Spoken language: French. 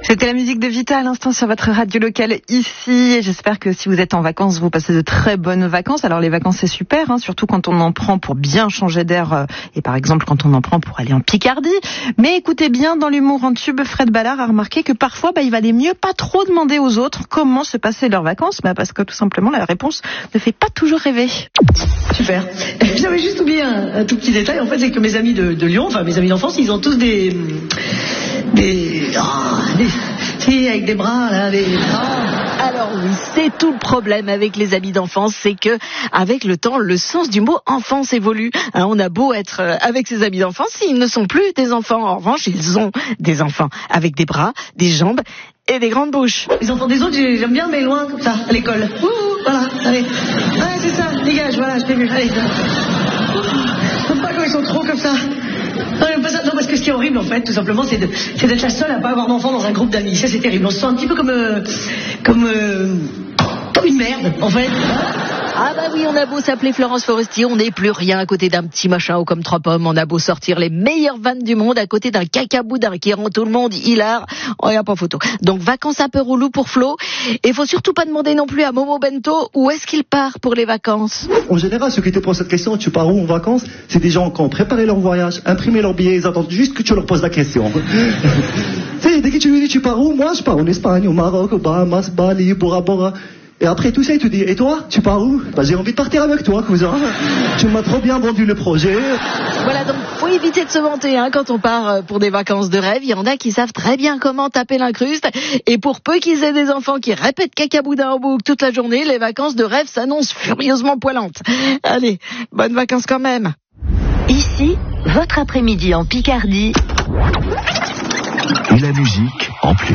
C'était la musique de Vita à l'instant sur votre radio locale ici. J'espère que si vous êtes en vacances, vous passez de très bonnes vacances. Alors les vacances c'est super, surtout quand on en prend pour bien changer d'air et par exemple quand on en prend pour aller en Picardie. Mais écoutez bien, dans l'humour en tube, Fred Ballard a remarqué que parfois il valait mieux pas trop demander aux autres comment se passaient leurs vacances, parce que tout simplement la réponse ne fait pas toujours rêver. Super. J'avais juste oublié un tout petit détail, en fait, c'est que mes amis de Lyon, enfin mes amis d'enfance, ils ont tous des filles avec des bras là, Alors oui, c'est tout le problème avec les amis d'enfance, c'est que avec le temps, le sens du mot enfance évolue. On a beau être avec ses amis d'enfance, ils ne sont plus des enfants. En revanche, ils ont des enfants avec des bras, des jambes et des grandes bouches. Les enfants des autres, j'aime bien, mais loin comme ça, à l'école. Voilà, allez. Ouais, c'est ça, dégage, voilà, je t'ai vu, allez. J'aime pas quand ils sont trop comme ça. Non, j'aime pas ça. Non, parce que ce qui est horrible, en fait, tout simplement, c'est d'être la seule à pas avoir d'enfant dans un groupe d'amis. Ça, c'est terrible. On se sent un petit peu comme une merde, en fait. Ah bah oui, on a beau s'appeler Florence Foresti, on n'est plus rien à côté d'un petit machin ou comme 3 pommes. On a beau sortir les meilleures vannes du monde à côté d'un cacaboudin qui rend tout le monde hilar. Oh, y a pas photo. Donc vacances un peu relou pour Flo. Et faut surtout pas demander non plus à Momo Bento où est-ce qu'il part pour les vacances. En général, ceux qui te posent cette question, tu pars où en vacances, c'est des gens qui ont préparé leur voyage, imprimé leur billet, ils attendent juste que tu leur poses la question. Tu sais, dès que tu lui dis tu pars où, moi je pars en Espagne, au Maroc, au Bahamas, Bali, Bora Bora. Et après tout ça, il te dit, et toi, tu pars où? J'ai envie de partir avec toi, cousin. Tu m'as trop bien vendu le projet. Voilà, donc faut éviter de se vanter quand on part pour des vacances de rêve. Il y en a qui savent très bien comment taper l'incruste. Et pour peu qu'ils aient des enfants qui répètent cacaboudin en boucle toute la journée, les vacances de rêve s'annoncent furieusement poilantes. Allez, bonnes vacances quand même. Ici, votre après-midi en Picardie. Et la musique en plus.